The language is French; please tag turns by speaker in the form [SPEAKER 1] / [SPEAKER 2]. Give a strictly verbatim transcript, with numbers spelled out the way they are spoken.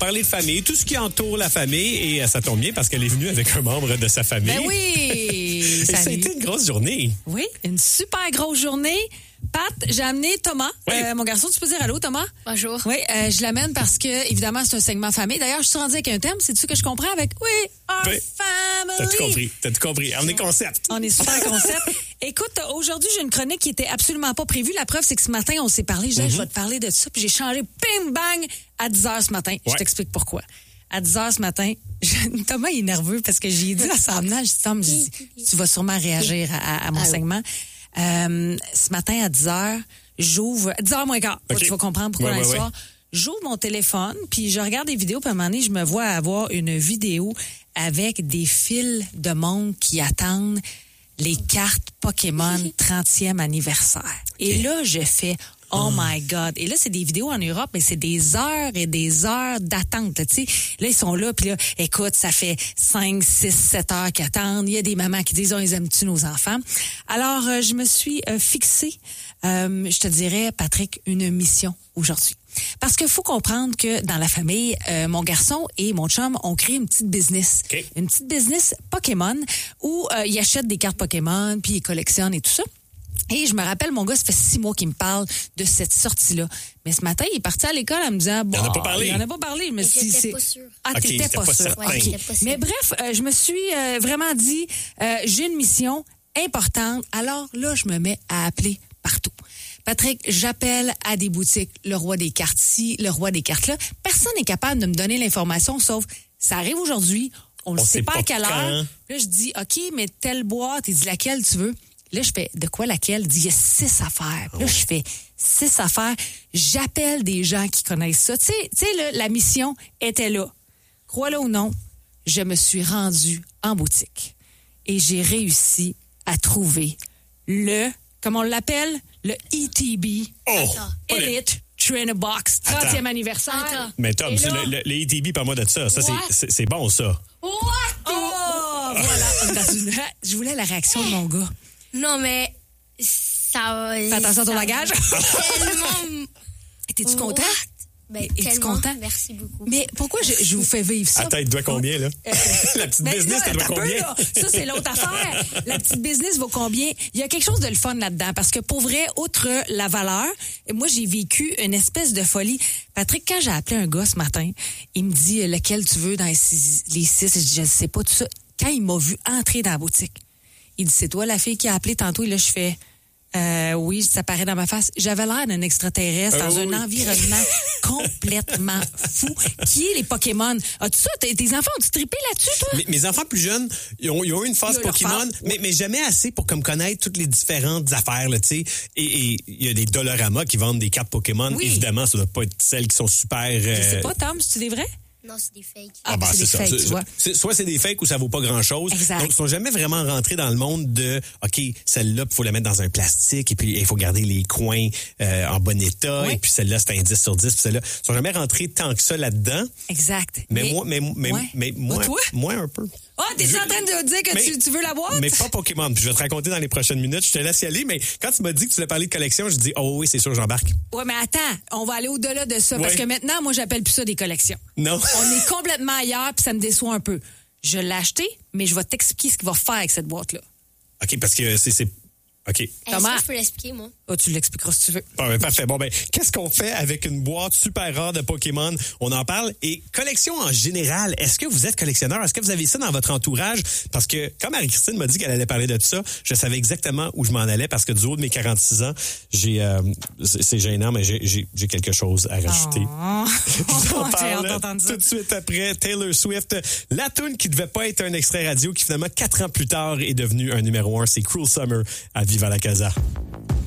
[SPEAKER 1] parler de famille, tout ce qui entoure la famille. Et ça tombe bien parce qu'elle est venue avec un membre de sa famille.
[SPEAKER 2] Ben oui!
[SPEAKER 1] Et ça a été une grosse journée.
[SPEAKER 2] Oui, une super grosse journée. Pat, j'ai amené Thomas,
[SPEAKER 1] oui.
[SPEAKER 2] euh, mon garçon. Tu peux dire allô, Thomas?
[SPEAKER 3] Bonjour.
[SPEAKER 2] Oui, euh, je l'amène parce que, évidemment, c'est un segment famille. D'ailleurs, je suis rendue avec un thème. C'est ce que je comprends avec « We are
[SPEAKER 1] oui.
[SPEAKER 2] family ».
[SPEAKER 1] T'as tout compris. T'as tout compris. On est concept.
[SPEAKER 2] On est super concept. Écoute, aujourd'hui, j'ai une chronique qui était absolument pas prévue. La preuve, c'est que ce matin, on s'est parlé. Je disais, mm-hmm. je vais te parler de ça. Puis j'ai changé, bing, bang, à dix heures ce matin. Ouais. Je t'explique pourquoi. À dix heures ce matin, je, Thomas il est nerveux parce que j'ai dit à son amenage, je dis, Tom, je dis, tu vas sûrement réagir à, à, à mon ah, segment. Oui. Euh, ce matin, à dix heures, j'ouvre, dix heures moins quart, okay. Tu vas comprendre pourquoi ouais, dans l'histoire. Ouais, ouais. J'ouvre mon téléphone, puis je regarde des vidéos, puis à un moment donné, je me vois avoir une vidéo avec des files de monde qui attendent les cartes Pokémon trentième anniversaire. Okay. Et là, je fais... Oh my God. Et là, c'est des vidéos en Europe, mais c'est des heures et des heures d'attente. Là, tu sais. Là, ils sont là, puis là, écoute, ça fait cinq, six, sept heures qu'ils attendent. Il y a des mamans qui disent, oh, ils aiment-tu nos enfants? Alors, euh, je me suis euh, fixée, euh, je te dirais, Patrick, une mission aujourd'hui. Parce qu'il faut comprendre que dans la famille, euh, mon garçon et mon chum ont créé une petite business. Okay. Une petite business Pokémon où euh, ils achètent des cartes Pokémon, puis ils collectionnent et tout ça. Et je me rappelle, mon gars, ça fait six mois qu'il me parle de cette sortie-là. Mais ce matin, il est parti à l'école en me disant... Bon, il n'en a pas parlé. Il n'en a pas parlé. Mais si
[SPEAKER 3] j'étais
[SPEAKER 2] c'est...
[SPEAKER 3] pas sûre.
[SPEAKER 2] Ah, okay, t'étais pas, pas sûre. Ouais, okay. pas mais bref, euh, je me suis euh, vraiment dit, euh, j'ai une mission importante. Alors là, je me mets à appeler partout. Patrick, j'appelle à des boutiques, le roi des cartes ci, le roi des cartes là. Personne n'est capable de me donner l'information, sauf ça arrive aujourd'hui, on ne sait pas, pas à quelle heure. Là, je dis, OK, mais telle boîte, il dit laquelle tu veux. Là, je fais, de quoi laquelle? Il dit, il y a six affaires. Là, je fais, six affaires. J'appelle des gens qui connaissent ça. Tu sais, tu sais, là, la mission était là. Crois-le ou non, je me suis rendue en boutique. Et j'ai réussi à trouver le, comment on l'appelle? Le E T B.
[SPEAKER 1] Oh!
[SPEAKER 2] Elite Trainer Box. trentième anniversaire. Attends.
[SPEAKER 1] Mais Tom, c'est le, le, le E T B, parle-moi de ça. Ça, c'est, c'est, c'est bon, ça.
[SPEAKER 2] What? Oh! Voilà. Je voulais la réaction de mon gars.
[SPEAKER 3] Non, mais ça...
[SPEAKER 2] Fais attention à ton bagage.
[SPEAKER 3] Tellement...
[SPEAKER 2] T'es-tu content?
[SPEAKER 3] Ben,
[SPEAKER 2] Es-tu content?
[SPEAKER 3] Merci beaucoup.
[SPEAKER 2] Mais pourquoi je, je vous fais vivre ça?
[SPEAKER 1] Attends, il te doit combien, là? Euh, la petite ben, business, elle doit combien? Peu,
[SPEAKER 2] ça, c'est l'autre affaire. La petite business vaut combien? Il y a quelque chose de le fun là-dedans. Parce que pour vrai, outre la valeur, moi, j'ai vécu une espèce de folie. Patrick, quand j'ai appelé un gars ce matin, il me dit lequel tu veux dans les six. Les six. Je dis, je sais pas tout ça. Quand il m'a vu entrer dans la boutique, il dit, c'est toi la fille qui a appelé tantôt? Et là, je fais, euh, oui, ça paraît dans ma face. J'avais l'air d'un extraterrestre euh, dans oui. un environnement complètement fou. Qui est les Pokémon? As-tu ça? Tes, tes enfants ont-tu trippé là-dessus, toi?
[SPEAKER 1] Mes, mes enfants plus jeunes, ils ont, ils ont eu une phase Pokémon, mais, mais jamais assez pour comme connaître toutes les différentes affaires, là, tu sais. Et il y a des Dollarama qui vendent des cartes Pokémon. Oui. Évidemment, ça doit pas être celles qui sont super... Euh...
[SPEAKER 2] Je sais pas, Tom, c'est des vrais?
[SPEAKER 3] Non, c'est des fakes.
[SPEAKER 2] Ah, ah ben, c'est, c'est des ça. fakes, tu vois.
[SPEAKER 1] C'est, soit c'est des fakes ou ça vaut pas grand-chose.
[SPEAKER 2] Exact.
[SPEAKER 1] Donc, ils sont jamais vraiment rentrés dans le monde de, OK, celle-là, il faut la mettre dans un plastique et puis il faut garder les coins euh, en bon état. Oui. Et puis celle-là, c'est un dix sur dix. Puis celle-là, ils sont jamais rentrés tant que ça là-dedans.
[SPEAKER 2] Exact.
[SPEAKER 1] Mais, mais moi, mais, mais, ouais. mais moi,
[SPEAKER 2] toi?
[SPEAKER 1] moi un peu.
[SPEAKER 2] Ah, oh, t'es je, en train de dire que mais, tu, tu veux la boîte?
[SPEAKER 1] Mais pas Pokémon. Puis je vais te raconter dans les prochaines minutes. Je te laisse y aller. Mais quand tu m'as dit que tu voulais parler de collection, je dis, oh oui, c'est sûr, j'embarque.
[SPEAKER 2] Ouais, mais attends, on va aller au-delà de ça. Ouais. Parce que maintenant, moi, j'appelle plus ça des collections.
[SPEAKER 1] Non.
[SPEAKER 2] On est complètement ailleurs, puis ça me déçoit un peu. Je l'ai acheté, mais je vais t'expliquer ce qu'il va faire avec cette boîte-là.
[SPEAKER 1] OK, parce que c'est... c'est... OK.
[SPEAKER 2] Thomas,
[SPEAKER 3] je peux l'expliquer, moi.
[SPEAKER 2] Oh, tu l'expliqueras si tu veux.
[SPEAKER 1] Bon, ben, parfait. Bon, ben, qu'est-ce qu'on fait avec une boîte super rare de Pokémon? On en parle. Et collection en général, est-ce que vous êtes collectionneur? Est-ce que vous avez ça dans votre entourage? Parce que, comme Marie-Christine m'a dit qu'elle allait parler de ça, je savais exactement où je m'en allais parce que du haut de mes quarante-six ans, j'ai, euh, c'est, c'est gênant, mais j'ai, j'ai, j'ai quelque chose à rajouter.
[SPEAKER 2] Oh.
[SPEAKER 1] Je vous en parle tout de suite après Taylor Swift. La tune qui devait pas être un extrait radio, qui finalement, quatre ans plus tard, est devenue un numéro un. C'est Cruel Summer à Viva la Casa.